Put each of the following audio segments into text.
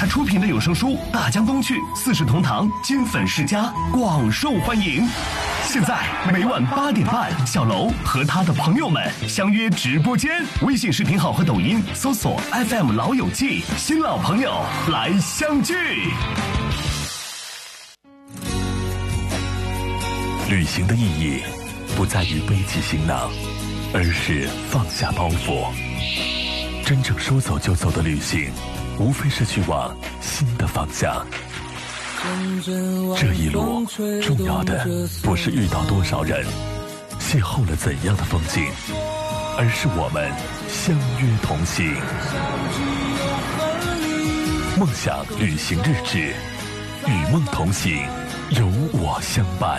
他出品的有声书《大江东去》《四世同堂》《金粉世家》广受欢迎。现在每晚8点半，小楼和他的朋友们相约直播间，微信视频号和抖音搜索 FM 老友记，新老朋友来相聚。旅行的意义不在于背起行囊，而是放下包袱。真正说走就走的旅行，无非是去往新的方向。这一路重要的不是遇到多少人，邂逅了怎样的风景，而是我们相约同行。梦想旅行日志，与梦同行，有我相伴。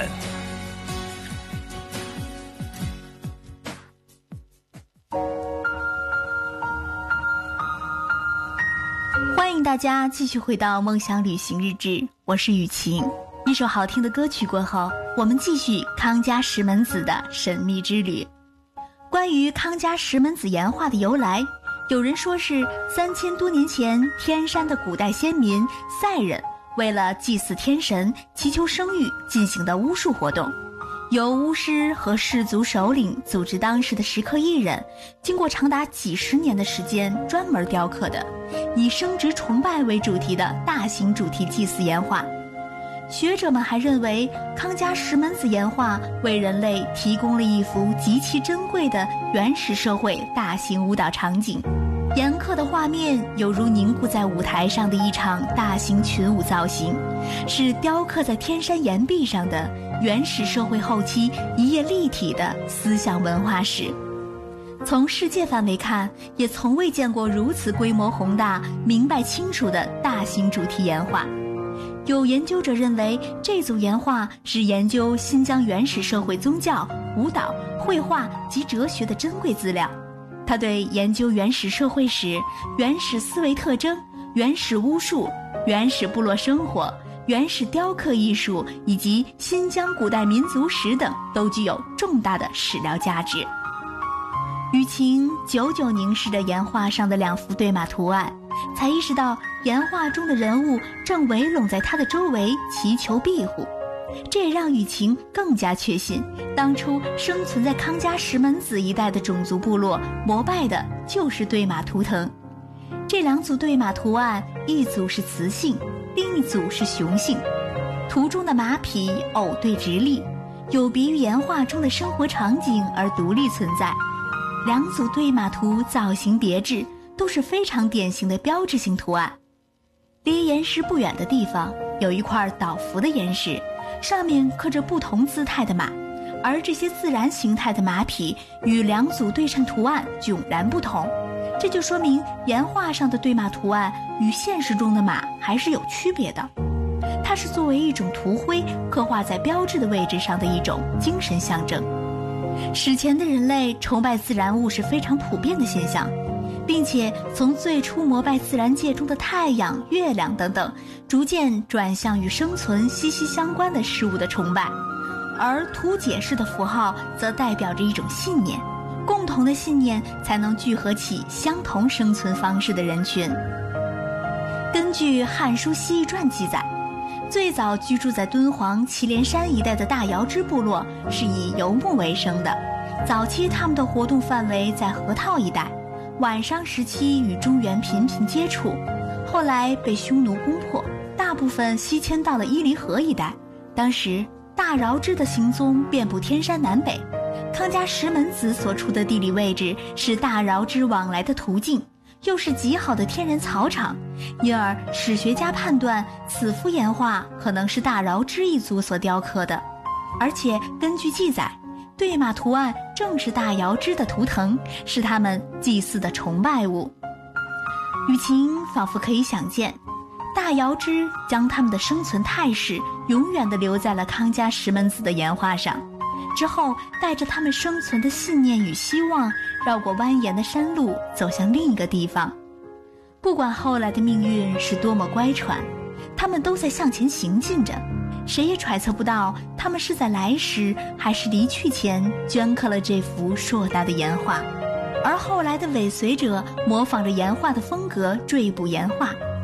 欢迎大家继续回到梦想旅行日志，我是雨晴。一首好听的歌曲过后，我们继续康家石门子的神秘之旅。关于康家石门子岩画的由来，有人说是3000多年前天山的古代先民赛人为了祭祀天神、祈求生育进行的巫术活动，由巫师和氏族首领组织当时的石刻艺人，经过长达几十年的时间专门雕刻的以生殖崇拜为主题的大型主题祭祀岩画。学者们还认为康家石门子岩画为人类提供了一幅极其珍贵的原始社会大型舞蹈场景，岩刻的画面犹如凝固在舞台上的一场大型群舞造型，是雕刻在天山岩壁上的原始社会后期一页立体的思想文化史。从世界范围看，也从未见过如此规模宏大、明白清楚的大型主题岩画。有研究者认为，这组岩画是研究新疆原始社会宗教、舞蹈、绘画及哲学的珍贵资料。它对研究原始社会史、原始思维特征、原始巫术、原始部落生活、原始雕刻艺术以及新疆古代民族史等都具有重大的史料价值。雨晴久久凝视着岩画上的2幅对马图案，才意识到岩画中的人物正围拢在他的周围祈求庇护。这也让雨晴更加确信，当初生存在康家石门子一带的种族部落膜拜的就是对马图腾。这2组对马图案，一组是雌性，另一组是雄性。图中的马匹偶对直立，有别于岩画中的生活场景而独立存在。2组对马图造型别致，都是非常典型的标志性图案。离岩石不远的地方有一块倒伏的岩石，上面刻着不同姿态的马，而这些自然形态的马匹与2组对称图案迥然不同。这就说明岩画上的对马图案与现实中的马还是有区别的。它是作为一种图徽刻画在标志的位置上的一种精神象征。史前的人类崇拜自然物是非常普遍的现象，并且从最初膜拜自然界中的太阳、月亮等等，逐渐转向与生存息息相关的事物的崇拜。而图解式的符号则代表着一种信念，共同的信念才能聚合起相同生存方式的人群。根据《汉书西域传》记载，最早居住在敦煌祁连山一带的大瑶支部落是以游牧为生的，早期他们的活动范围在河套一带，晚商时期与中原频频接触，后来被匈奴攻破，大部分西迁到了伊犁河一带。当时大瑶支的行踪遍布天山南北，康家石门子所处的地理位置是大瑶支往来的途径，又是极好的天然草场，因而史学家判断此幅岩画可能是大瑶支一族所雕刻的。而且根据记载，对马图案正是大瑶支的图腾，是他们祭祀的崇拜物。雨晴仿佛可以想见，大瑶支将他们的生存态势永远地留在了康家石门子的岩画上，之后带着他们生存的信念与希望，绕过蜿蜒的山路，走向另一个地方。不管后来的命运是多么乖舛，他们都在向前行进着，谁也揣测不到他们是在来时还是离去前镌刻了这幅硕大的岩画。而后来的尾随者模仿着岩画的风格缀补岩画，